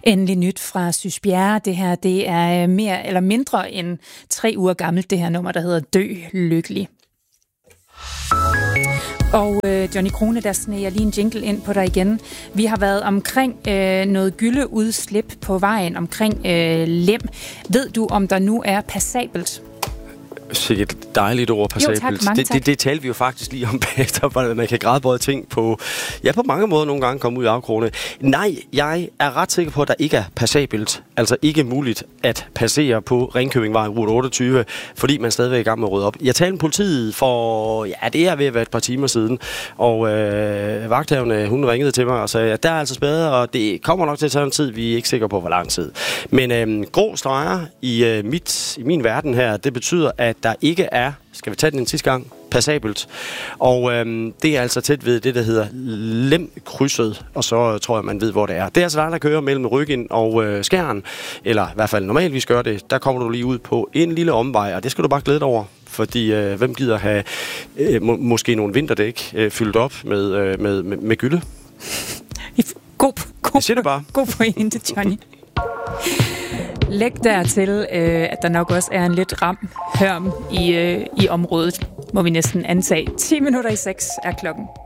Endelig nyt fra Sysbjerre. Det her, det er mere eller mindre end 3 uger gammelt, det her nummer, der hedder Dø Lykkelig. Og Johnny Krone, der sneger lige en jingle ind på dig igen. Vi har været omkring noget gyldeudslip på vejen omkring Lem. Ved du, om der nu er passabelt? Sikkert et dejligt ord, passabelt. Jo, tak, det talte vi jo faktisk lige om bagefter, hvordan man kan gradbøje ting på mange måder nogle gange komme ud i afkrogene. Nej, jeg er ret sikker på, at der ikke er passabelt, altså ikke muligt at passere på Ringkøbingvej rute 28, fordi man stadigvæk er i gang med at rydde op. Jeg talte med politiet for, det er ved at være et par timer siden, og vagthavende, hun ringede til mig og sagde, at der er altså spærret, og det kommer nok til at tage en tid, vi er ikke sikre på, hvor lang tid. Men grå streger i min verden her, det betyder, at der ikke er, skal vi tage den sidste gang, passabelt. Og det er altså tæt ved det, der hedder Lemkrydset, og så tror jeg, man ved, hvor det er. Det er altså der kører mellem Ryggen og Skjern, eller i hvert fald normalvis gør det. Der kommer du lige ud på en lille omvej, og det skal du bare glæde dig over. Fordi hvem gider have måske nogle vinterdæk fyldt op med gylde? God pointe, Johnny. Læg dertil, at der nok også er en lidt ram hørm i området, må vi næsten antage. 10 minutter i 6 er klokken.